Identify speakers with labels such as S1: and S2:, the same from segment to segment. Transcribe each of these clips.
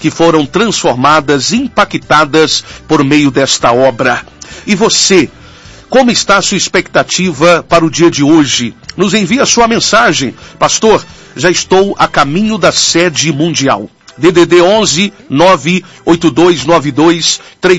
S1: que foram transformadas, impactadas por meio desta obra. E você, como está a sua expectativa para o dia de hoje? Nos envie a sua mensagem. Pastor, já estou a caminho da sede mundial. DDD 11 98292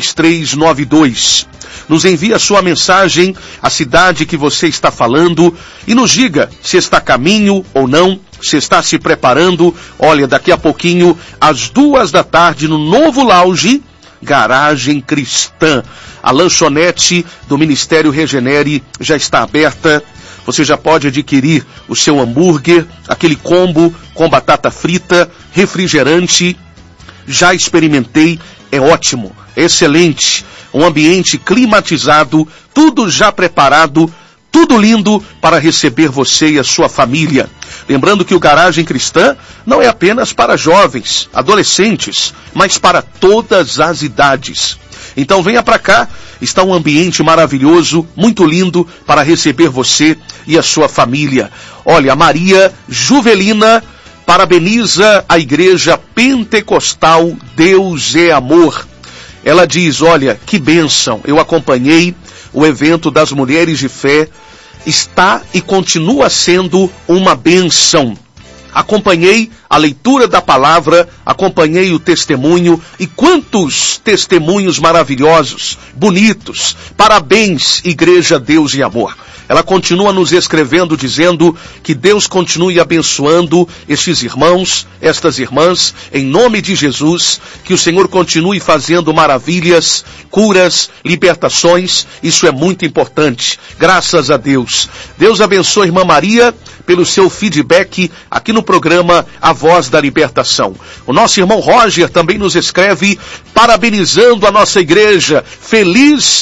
S1: 3392. Nos envie a sua mensagem, a cidade que você está falando e nos diga se está a caminho ou não, se está se preparando. Olha, daqui a pouquinho, às 14h, no novo lounge, Garagem Cristã. A lanchonete do Ministério Regenere já está aberta. Você já pode adquirir o seu hambúrguer, aquele combo com batata frita, refrigerante. Já experimentei, é ótimo, é excelente. Um ambiente climatizado, tudo já preparado, tudo lindo para receber você e a sua família. Lembrando que o Garagem Cristã não é apenas para jovens, adolescentes, mas para todas as idades. Então venha para cá, está um ambiente maravilhoso, muito lindo para receber você e a sua família. Olha, a Maria Juvelina parabeniza a Igreja Pentecostal Deus é Amor. Ela diz, olha, que bênção, eu acompanhei o evento das Mulheres de Fé, está e continua sendo uma bênção. Acompanhei a leitura da palavra, acompanhei o testemunho, e quantos testemunhos maravilhosos, bonitos. Parabéns, Igreja Deus e Amor. Ela continua nos escrevendo, dizendo que Deus continue abençoando estes irmãos, estas irmãs, em nome de Jesus, que o Senhor continue fazendo maravilhas, curas, libertações. Isso é muito importante. Graças a Deus. Deus abençoe a irmã Maria pelo seu feedback aqui no programa A Voz da Libertação. O nosso irmão Roger também nos escreve parabenizando a nossa igreja. Feliz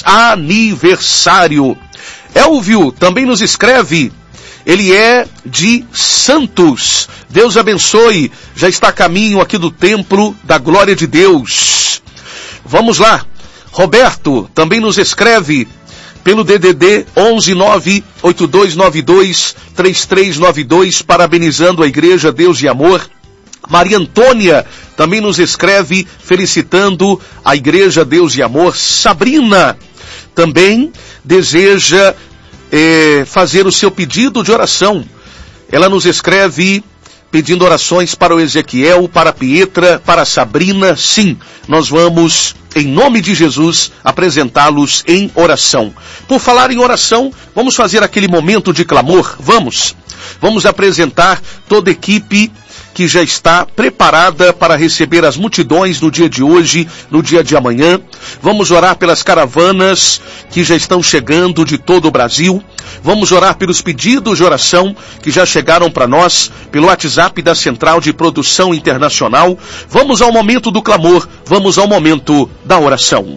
S1: aniversário. Elvio também nos escreve, ele é de Santos. Deus abençoe, já está a caminho aqui do templo da glória de Deus. Vamos lá, Roberto também nos escreve pelo DDD 11 98292 3392, parabenizando a Igreja Deus e Amor. Maria Antônia também nos escreve felicitando a Igreja Deus e Amor. Sabrina também deseja fazer o seu pedido de oração. Ela nos escreve pedindo orações para o Ezequiel, para a Pietra, para a Sabrina. Sim, nós vamos, em nome de Jesus, apresentá-los em oração. Por falar em oração, vamos fazer aquele momento de clamor. Vamos apresentar toda a equipe que já está preparada para receber as multidões no dia de hoje, no dia de amanhã. Vamos orar pelas caravanas que já estão chegando de todo o Brasil. Vamos orar pelos pedidos de oração que já chegaram para nós pelo WhatsApp da Central de Produção Internacional. Vamos ao momento do clamor, vamos ao momento da oração.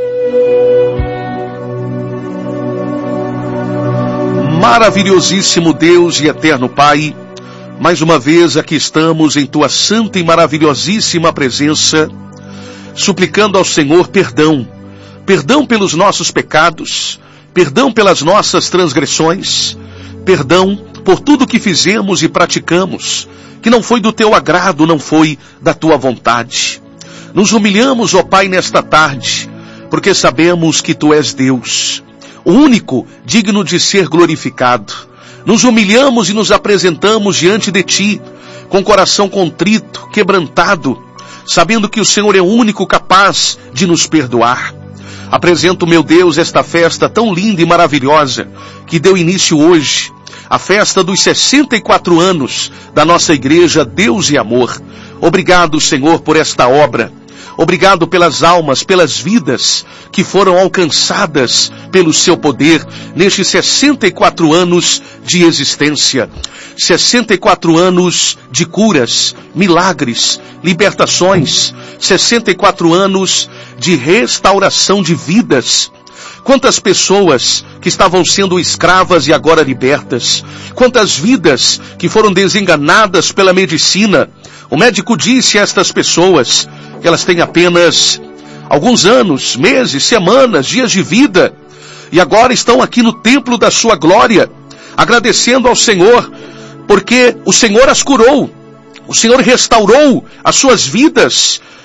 S1: Maravilhosíssimo Deus e eterno Pai, mais uma vez aqui estamos em Tua santa e maravilhosíssima presença, suplicando ao Senhor perdão pelos nossos pecados, perdão pelas nossas transgressões, perdão por tudo que fizemos e praticamos, que não foi do Teu agrado, não foi da Tua vontade. Nos humilhamos, ó Pai, nesta tarde, porque sabemos que Tu és Deus, o único digno de ser glorificado. Nos humilhamos e nos apresentamos diante de Ti, com coração contrito, quebrantado, sabendo que o Senhor é o único capaz de nos perdoar. Apresento, meu Deus, esta festa tão linda e maravilhosa, que deu início hoje, a festa dos 64 anos da nossa Igreja Deus e Amor. Obrigado, Senhor, por esta obra. Obrigado pelas almas, pelas vidas que foram alcançadas pelo Seu poder nestes 64 anos de existência. 64 anos de curas, milagres, libertações. 64 anos de restauração de vidas. Quantas pessoas que estavam sendo escravas e agora libertas. Quantas vidas que foram desenganadas pela medicina. O médico disse a estas pessoas que elas têm apenas alguns anos, meses, semanas, dias de vida, e agora estão aqui no templo da sua glória, agradecendo ao Senhor, porque o Senhor as curou, o Senhor restaurou as suas vidas,